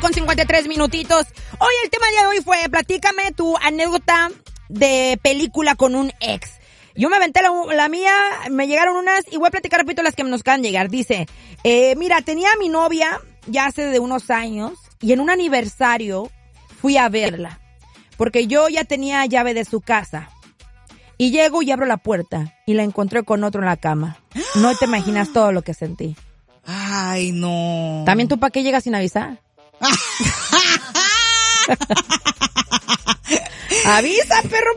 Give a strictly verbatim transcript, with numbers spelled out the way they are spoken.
con cincuenta y tres minutitos. Hoy el tema de hoy fue, platícame tu anécdota de película con un ex. Yo me aventé la, la mía, me llegaron unas y voy a platicar, repito, las que nos acaban de llegar. Dice, eh, mira, tenía a mi novia ya hace de unos años y en un aniversario fui a verla porque yo ya tenía llave de su casa. Y llego y abro la puerta y la encontré con otro en la cama. No te imaginas todo lo que sentí. Ay, no. ¿También tú para qué llegas sin avisar? Avisa, perro.